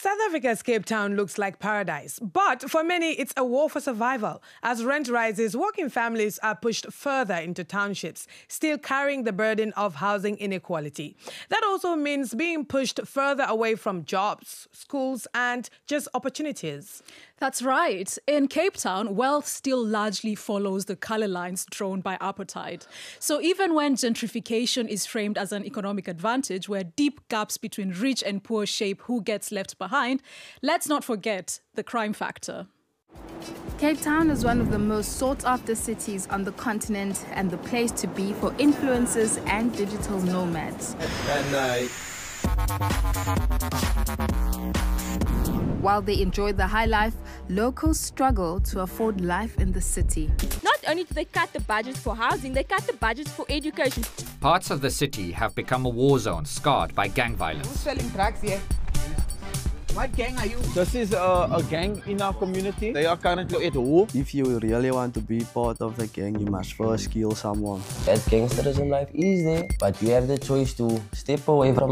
South Africa's Cape Town looks like paradise, but for many, it's a war for survival. As rent rises, working families are pushed further into townships, still carrying the burden of housing inequality. That also means being pushed further away from jobs, schools, and just opportunities. That's right. In Cape Town, wealth still largely follows the colour lines drawn by apartheid. So even when gentrification is framed as an economic advantage, where deep gaps between rich and poor shape who gets left behind, let's not forget the crime factor. Cape Town is one of the most sought-after cities on the continent and the place to be for influencers and digital nomads. While they enjoy the high life, locals struggle to afford life in the city. Not only do they cut the budgets for housing, they cut the budgets for education. Parts of the city have become a war zone scarred by gang violence. Who's selling drugs here? What gang are you? This is a gang in our community. They are currently at war. If you really want to be part of the gang, you must first kill someone. That gangsterism life is there, but you have the choice to step away from